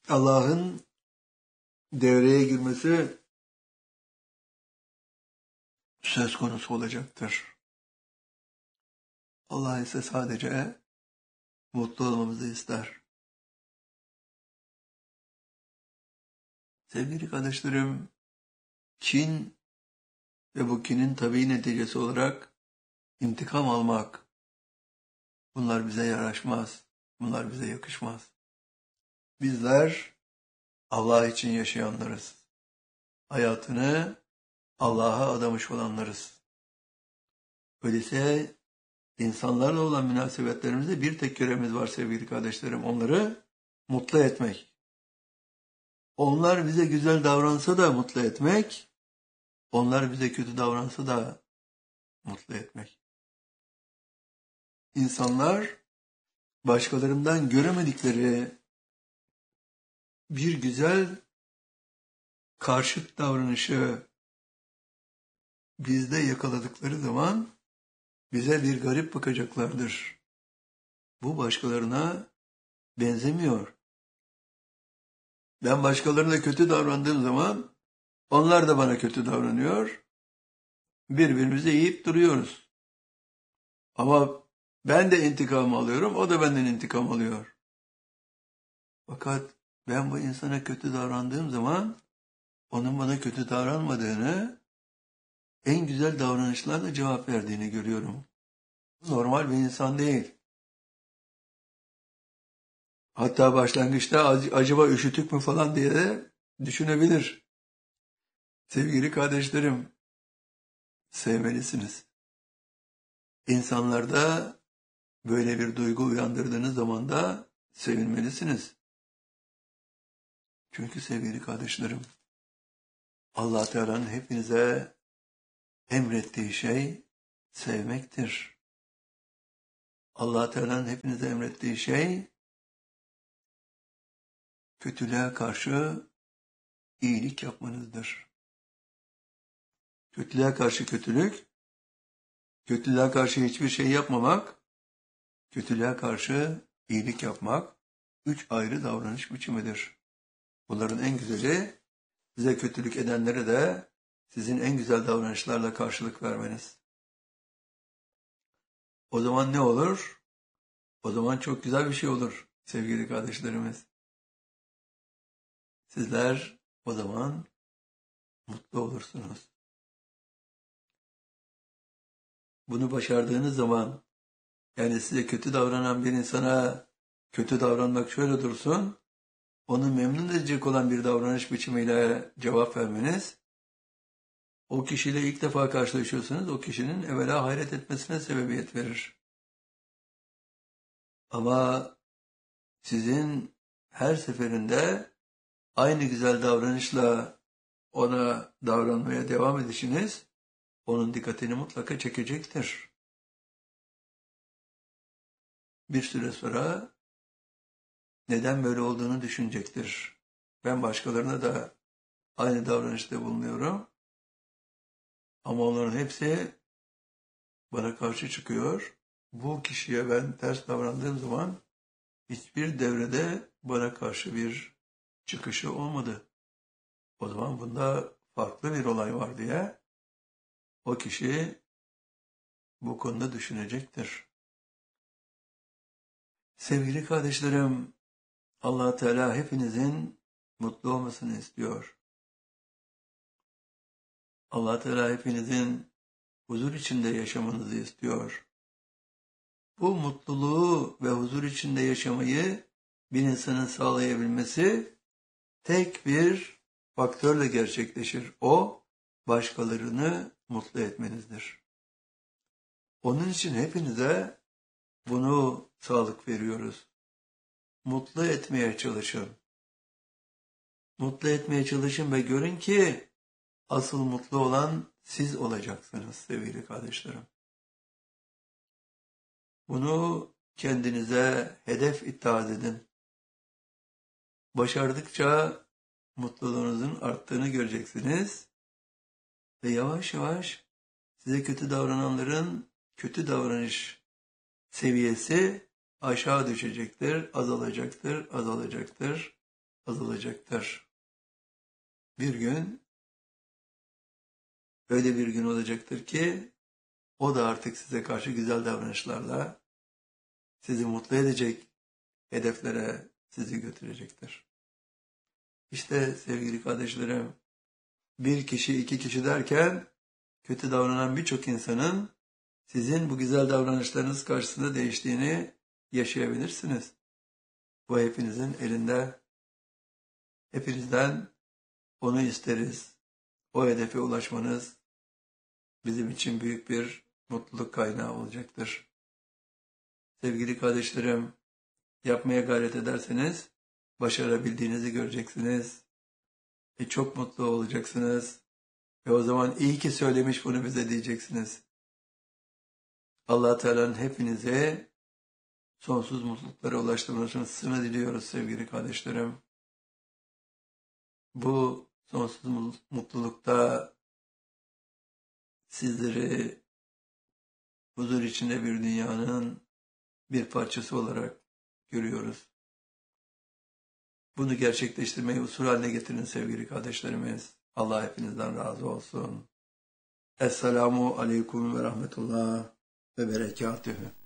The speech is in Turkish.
Allah'ın devreye girmesi söz konusu olacaktır. Allah ise sadece mutlu olmamızı ister. Sevgili kardeşlerim, kin ve bu kinin tabii neticesi olarak intikam almak, bunlar bize yaraşmaz, bunlar bize yakışmaz. Bizler Allah için yaşayanlarız. Hayatını Allah'a adamış olanlarız. Öyleyse insanlarla olan münasebetlerimizde bir tek görevimiz var sevgili kardeşlerim. Onları mutlu etmek. Onlar bize güzel davransa da mutlu etmek, onlar bize kötü davransa da mutlu etmek. İnsanlar başkalarından göremedikleri bir güzel karşıt davranışı bizde yakaladıkları zaman bize bir garip bakacaklardır. Bu başkalarına benzemiyor. Ben başkalarına kötü davrandığım zaman onlar da bana kötü davranıyor. Birbirimize yiyip duruyoruz. Ama ben de intikam alıyorum, o da benden intikam alıyor. Fakat ben bu insana kötü davrandığım zaman onun bana kötü davranmadığını, en güzel davranışlarla cevap verdiğini görüyorum. Bu normal bir insan değil. Hatta başlangıçta acaba üşütük mü falan diye de düşünebilir. Sevgili kardeşlerim, sevmelisiniz. İnsanlarda böyle bir duygu uyandırdığınız zaman da sevinmelisiniz. Çünkü sevgili kardeşlerim, Allah Teala'nın hepinize emrettiği şey sevmektir. Allah Teala'nın hepinize emrettiği şey kötülüğe karşı iyilik yapmanızdır. Kötülüğe karşı kötülük, kötülüğe karşı hiçbir şey yapmamak, kötülüğe karşı iyilik yapmak 3 ayrı davranış biçimidir. Bunların en güzeli size kötülük edenlere de sizin en güzel davranışlarla karşılık vermeniz. O zaman ne olur? O zaman çok güzel bir şey olur sevgili kardeşlerimiz. Sizler o zaman mutlu olursunuz. Bunu başardığınız zaman, yani size kötü davranan bir insana kötü davranmak şöyle dursun, onu memnun edecek olan bir davranış biçimiyle cevap vermeniz, o kişiyle ilk defa karşılaşıyorsunuz, o kişinin evvela hayret etmesine sebebiyet verir. Ama sizin her seferinde aynı güzel davranışla ona davranmaya devam edişiniz, onun dikkatini mutlaka çekecektir. Bir süre sonra neden böyle olduğunu düşünecektir. Ben başkalarına da aynı davranışta bulunuyorum. Ama onların hepsi bana karşı çıkıyor. Bu kişiye ben ters davrandığım zaman hiçbir devrede bana karşı bir çıkışı olmadı. O zaman bunda farklı bir olay var diye o kişi bu konuda düşünecektir. Sevgili kardeşlerim, Allah Teala hepinizin mutlu olmasını istiyor. Allah Teala hepinizin huzur içinde yaşamanızı istiyor. Bu mutluluğu ve huzur içinde yaşamayı bir insanın sağlayabilmesi tek bir faktörle gerçekleşir. O, başkalarını mutlu etmenizdir. Onun için hepinize bunu sağlık veriyoruz. Mutlu etmeye çalışın. Mutlu etmeye çalışın ve görün ki asıl mutlu olan siz olacaksınız sevgili kardeşlerim. Bunu kendinize hedef ittihad edin. Başardıkça mutluluğunuzun arttığını göreceksiniz ve yavaş yavaş size kötü davrananların kötü davranış seviyesi aşağı düşecektir, azalacaktır. azalacaktır. Bir gün öyle bir gün olacaktır ki o da artık size karşı güzel davranışlarla sizi mutlu edecek hedeflere sizi götürecektir. İşte sevgili kardeşlerim, bir kişi, iki kişi derken kötü davranan birçok insanın sizin bu güzel davranışlarınız karşısında değiştiğini yaşayabilirsiniz. Bu hepinizin elinde. Hepinizden onu isteriz. O hedefe ulaşmanız bizim için büyük bir mutluluk kaynağı olacaktır. Sevgili kardeşlerim, yapmaya gayret ederseniz başarabildiğinizi göreceksiniz. Çok mutlu olacaksınız. Ve o zaman iyi ki söylemiş bunu bize diyeceksiniz. Allah Teala'nın hepinize sonsuz mutluluklara ulaştırmasını diliyoruz sevgili kardeşlerim. Bu sonsuz mutlulukta sizleri huzur içinde bir dünyanın bir parçası olarak görüyoruz. Bunu gerçekleştirmeyi usul haline getirin sevgili kardeşlerimiz. Allah hepinizden razı olsun. Esselamu aleyküm ve rahmetullah ve berekatühü.